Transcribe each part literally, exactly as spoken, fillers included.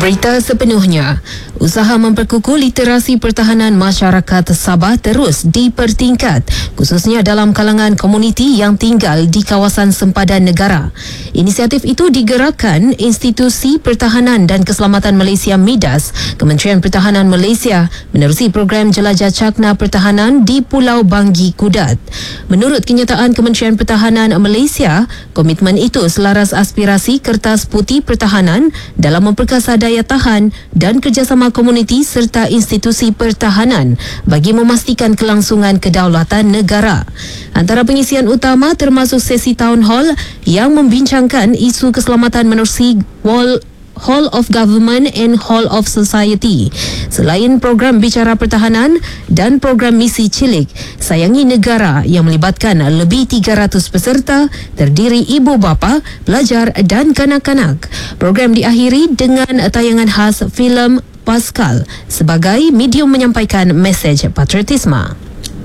Berita sepenuhnya. Usaha memperkukuh literasi pertahanan masyarakat Sabah terus dipertingkat, khususnya dalam kalangan komuniti yang tinggal di kawasan sempadan negara. Inisiatif itu digerakkan Institusi Pertahanan dan Keselamatan Malaysia MIDAS, Kementerian Pertahanan Malaysia menerusi program Jelajah Cakna Pertahanan di Pulau Banggi Kudat. Menurut kenyataan Kementerian Pertahanan Malaysia, komitmen itu selaras aspirasi Kertas Putih Pertahanan dalam memperkasa daya tahan dan kerjasama komuniti serta institusi pertahanan bagi memastikan kelangsungan kedaulatan negara. Antara pengisian utama termasuk sesi town hall yang membincangkan isu keselamatan menerusi Wall Hall of Government and Hall of Society. Selain program bicara pertahanan dan program misi cilik Sayangi Negara yang melibatkan lebih tiga ratus peserta terdiri ibu bapa, pelajar dan kanak-kanak. Program diakhiri dengan tayangan khas filem Pascal sebagai medium menyampaikan mesej patriotisme.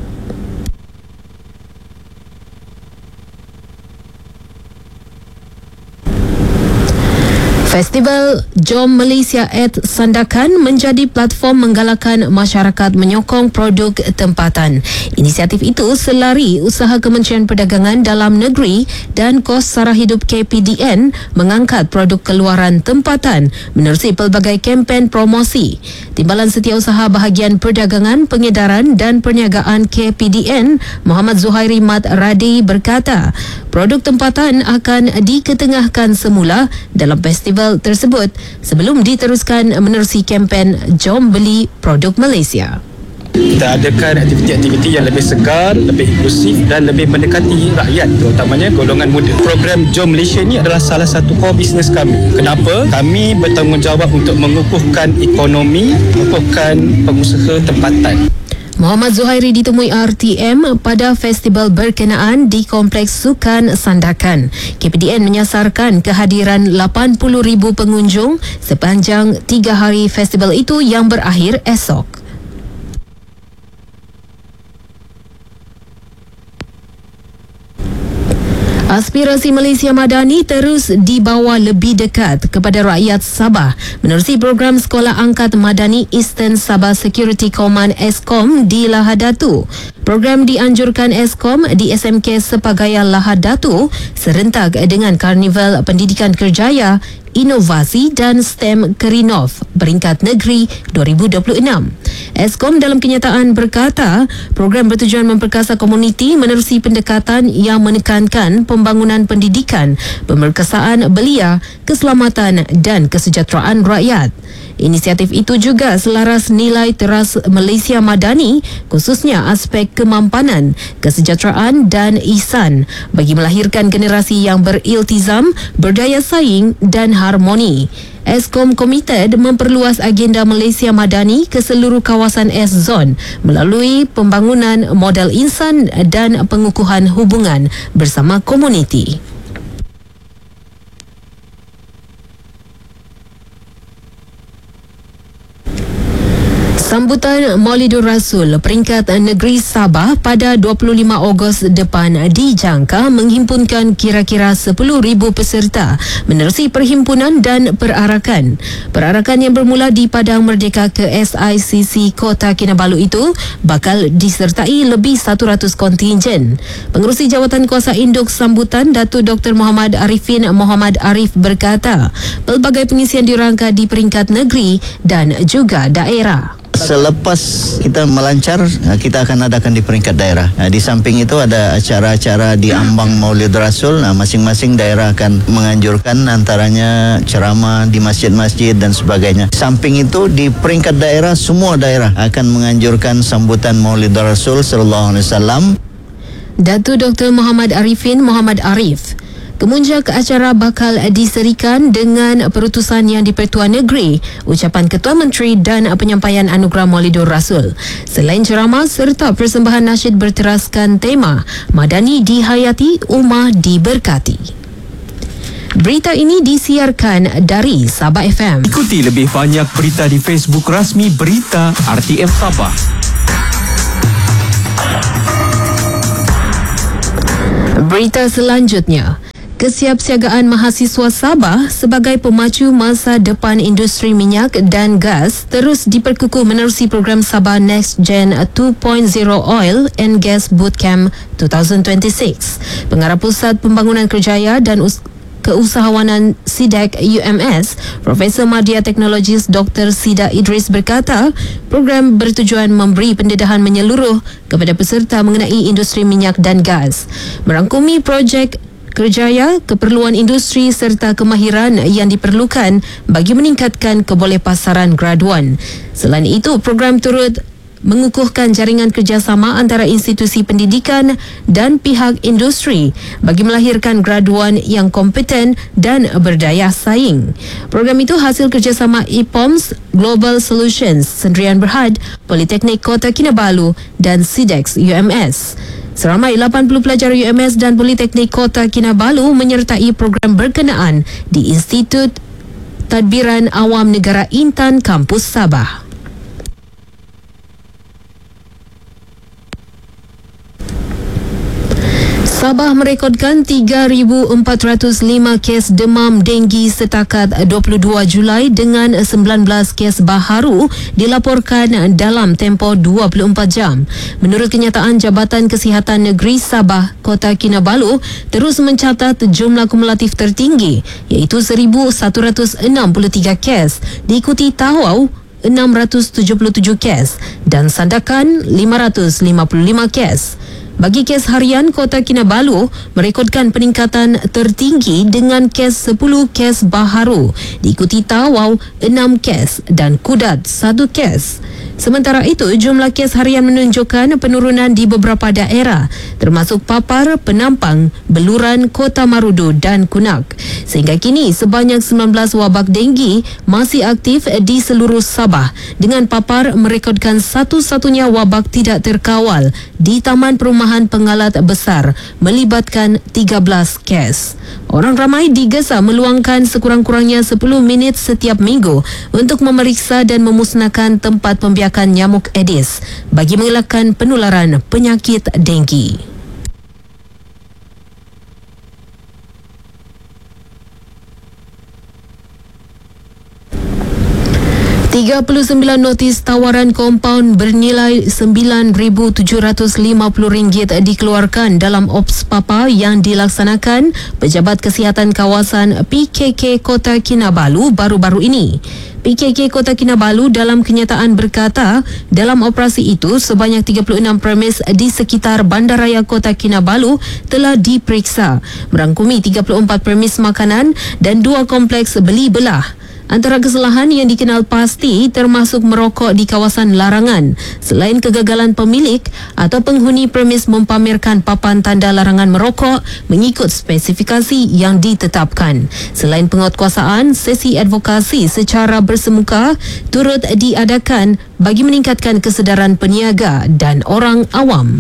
Festival Jom Malaysia at Sandakan menjadi platform menggalakkan masyarakat menyokong produk tempatan. Inisiatif itu selari usaha Kementerian Perdagangan Dalam Negeri dan Kos Sara Hidup K P D N mengangkat produk keluaran tempatan menerusi pelbagai kempen promosi. Timbalan Setiausaha Bahagian Perdagangan, Pengedaran dan Perniagaan K P D N, Muhammad Zuhairi Mat Radi berkata, produk tempatan akan diketengahkan semula dalam festival tersebut sebelum diteruskan menerusi kempen Jom Beli Produk Malaysia. Kita adakan aktiviti-aktiviti yang lebih segar, lebih inklusif dan lebih mendekati rakyat, terutamanya golongan muda. Program Jom Malaysia ini adalah salah satu core business kami. Kenapa? Kami bertanggungjawab untuk mengukuhkan ekonomi, mengukuhkan pengusaha tempatan. Muhammad Zuhairi ditemui R T M pada festival berkenaan di Kompleks Sukan Sandakan. K P D N menyasarkan kehadiran lapan puluh ribu pengunjung sepanjang tiga hari festival itu yang berakhir esok. Aspirasi Malaysia Madani terus dibawa lebih dekat kepada rakyat Sabah menerusi program Sekolah Angkat Madani Eastern Sabah Security Command Eskom di Lahad Datu. Program dianjurkan Eskom di S M K Sepagaya Lahad Datu serentak dengan Karnival Pendidikan Kerjaya, Inovasi dan STEM Kerinov Peringkat Negeri dua ribu dua puluh enam. Eskom dalam kenyataan berkata, program bertujuan memperkasa komuniti menerusi pendekatan yang menekankan pembangunan pendidikan, pemerkasaan belia, keselamatan dan kesejahteraan rakyat. Inisiatif itu juga selaras nilai teras Malaysia Madani, khususnya aspek kemampanan, kesejahteraan dan ihsan bagi melahirkan generasi yang beriltizam, berdaya saing dan harmoni. Eskom komited memperluas agenda Malaysia Madani ke seluruh kawasan S-Zone melalui pembangunan modal insan dan pengukuhan hubungan bersama komuniti. Sambutan Maulidur Rasul peringkat negeri Sabah pada dua puluh lima Ogos depan dijangka menghimpunkan kira-kira sepuluh ribu peserta menerusi perhimpunan dan perarakan. Perarakan yang bermula di Padang Merdeka ke S I C C Kota Kinabalu itu bakal disertai lebih satu ratus kontingen. Pengerusi Jawatan Kuasa Induk Sambutan Datuk Doktor Muhammad Arifin Muhammad Arif berkata, pelbagai pengisian dirangka di peringkat negeri dan juga daerah. Selepas kita melancar, kita akan adakan di peringkat daerah. Di samping itu ada acara-acara di ambang Maulid Rasul. Masing-masing daerah akan menganjurkan antaranya ceramah di masjid-masjid dan sebagainya. Samping itu di peringkat daerah, semua daerah akan menganjurkan sambutan Maulid Rasul sallallahu alaihi wasallam. Datuk Doktor Muhammad Arifin Muhammad Arif. Kemunjak acara bakal diserikan dengan perutusan Yang di-Pertua Negeri, ucapan Ketua Menteri dan penyampaian anugerah Maulidur Rasul. Selain ceramah serta persembahan nasyid berteraskan tema Madani dihayati, Ummah diberkati. Berita ini disiarkan dari Sabah F M. Ikuti lebih banyak berita di Facebook rasmi Berita R T M Sabah. Berita selanjutnya. Kesiapsiagaan mahasiswa Sabah sebagai pemacu masa depan industri minyak dan gas terus diperkukuh menerusi program Sabah Next Gen two point oh Oil and Gas Bootcamp twenty twenty-six. Pengarah Pusat Pembangunan Kerjaya dan Us- Keusahawanan S I D E C U M S, Profesor Madya Teknologis Doktor Sida Idris berkata, program bertujuan memberi pendedahan menyeluruh kepada peserta mengenai industri minyak dan gas, merangkumi projek kerjaya, keperluan industri serta kemahiran yang diperlukan bagi meningkatkan kebolehpasaran graduan. Selain itu, program turut mengukuhkan jaringan kerjasama antara institusi pendidikan dan pihak industri bagi melahirkan graduan yang kompeten dan berdaya saing. Program itu hasil kerjasama I P O M S, Global Solutions, Sendirian Berhad, Politeknik Kota Kinabalu dan S I D E C U M S. Seramai lapan puluh pelajar U M S dan Politeknik Kota Kinabalu menyertai program berkenaan di Institut Tadbiran Awam Negara Intan, Kampus Sabah. Sabah merekodkan tiga ribu empat ratus lima kes demam denggi setakat dua puluh dua Julai dengan sembilan belas kes baharu dilaporkan dalam tempoh dua puluh empat jam. Menurut kenyataan Jabatan Kesihatan Negeri Sabah, Kota Kinabalu terus mencatat jumlah kumulatif tertinggi iaitu seribu satu ratus enam puluh tiga kes, diikuti Tawau enam ratus tujuh puluh tujuh kes dan Sandakan lima ratus lima puluh lima kes. Bagi kes harian, Kota Kinabalu merekodkan peningkatan tertinggi dengan kes sepuluh kes baharu, diikuti Tawau enam kes dan Kudat satu kes. Sementara itu, jumlah kes harian menunjukkan penurunan di beberapa daerah termasuk Papar, Penampang, Beluran, Kota Marudu dan Kunak. Sehingga kini sebanyak sembilan belas wabak denggi masih aktif di seluruh Sabah dengan Papar merekodkan satu-satunya wabak tidak terkawal di Taman Perumahan Pengalat Besar melibatkan tiga belas kes. Orang ramai digesa meluangkan sekurang-kurangnya sepuluh minit setiap minggu untuk memeriksa dan memusnahkan tempat pembiakan nyamuk Aedes bagi mengelakkan penularan penyakit denggi. tiga puluh sembilan notis tawaran kompaun bernilai sembilan ribu tujuh ratus lima puluh ringgit dikeluarkan dalam Ops Papa yang dilaksanakan Pejabat Kesihatan Kawasan P K K Kota Kinabalu baru-baru ini. P K K Kota Kinabalu dalam kenyataan berkata, dalam operasi itu sebanyak tiga puluh enam premis di sekitar Bandaraya Kota Kinabalu telah diperiksa, merangkumi tiga puluh empat premis makanan dan dua kompleks beli belah. Antara kesalahan yang dikenal pasti termasuk merokok di kawasan larangan, selain kegagalan pemilik atau penghuni premis mempamerkan papan tanda larangan merokok mengikut spesifikasi yang ditetapkan. Selain penguatkuasaan, sesi advokasi secara bersemuka turut diadakan bagi meningkatkan kesedaran peniaga dan orang awam.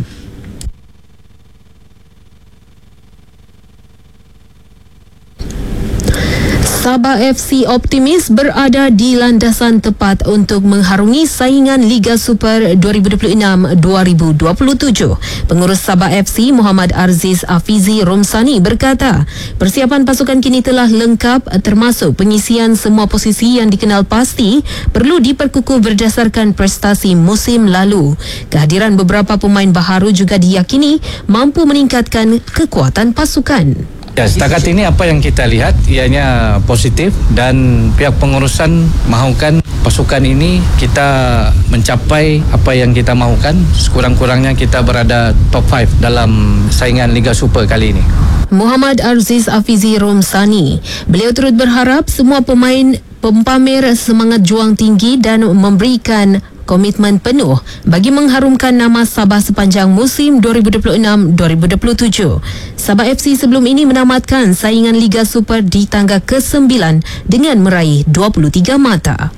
Sabah F C optimis berada di landasan tepat untuk mengharungi saingan Liga Super dua ribu dua puluh enam dua ribu dua puluh tujuh. Pengurus Sabah F C Muhammad Arziz Afizi Romsani berkata, persiapan pasukan kini telah lengkap termasuk pengisian semua posisi yang dikenal pasti perlu diperkukuh berdasarkan prestasi musim lalu. Kehadiran beberapa pemain baharu juga diyakini mampu meningkatkan kekuatan pasukan. Ya, setakat ini apa yang kita lihat ianya positif dan pihak pengurusan mahukan pasukan ini kita mencapai apa yang kita mahukan. Sekurang-kurangnya kita berada top lima dalam saingan Liga Super kali ini. Muhammad Arziz Afizi Romsani. Beliau turut berharap semua pemain pempamer semangat juang tinggi dan memberikan komitmen penuh bagi mengharumkan nama Sabah sepanjang musim dua ribu dua puluh enam dua ribu dua puluh tujuh. Sabah F C sebelum ini menamatkan saingan Liga Super di tangga kesembilan dengan meraih dua puluh tiga mata.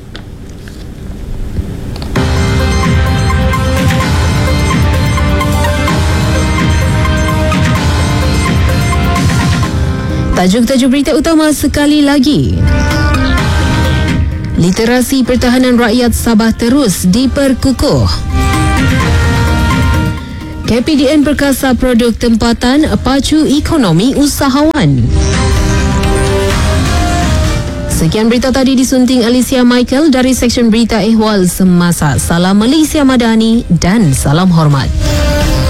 Tajuk-tajuk berita utama sekali lagi. Literasi pertahanan rakyat Sabah terus diperkukuh. K P D N Perkasa Produk Tempatan pacu ekonomi usahawan. Sekian berita tadi disunting Alicia Michael dari Seksyen Berita Ehwal Semasa. Salam Malaysia Madani dan salam hormat.